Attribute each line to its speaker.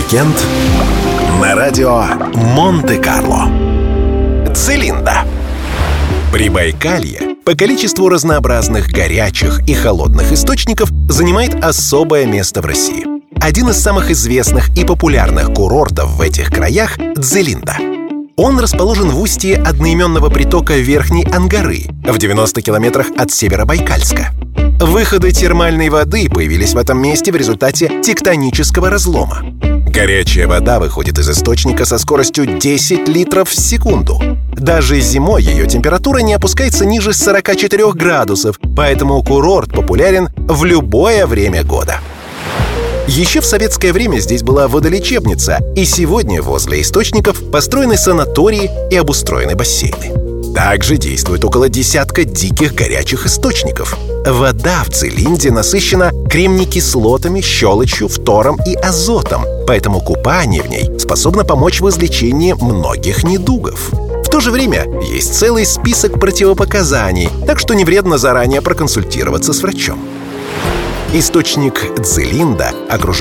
Speaker 1: уикенд на радио Монте-Карло. Целинда. Прибайкалье по количеству разнообразных горячих и холодных источников занимает особое место в России. Один из самых известных и популярных курортов в этих краях – Целинда. Он расположен в устье одноименного притока Верхней Ангары, в 90 километрах от Северобайкальска. Выходы термальной воды появились в этом месте в результате тектонического разлома. Горячая вода выходит из источника со скоростью 10 литров в секунду. Даже зимой ее температура не опускается ниже 44 градусов, поэтому курорт популярен в любое время года. Еще в советское время здесь была водолечебница, и сегодня возле источников построены санатории и обустроены бассейны. Также действует около десятка диких горячих источников. Вода в Целинде насыщена кремний-кислотами, щелочью, фтором и азотом, поэтому купание в ней способно помочь в излечении многих недугов. В то же время есть целый список противопоказаний, так что не вредно заранее проконсультироваться с врачом. Источник Целинда окружен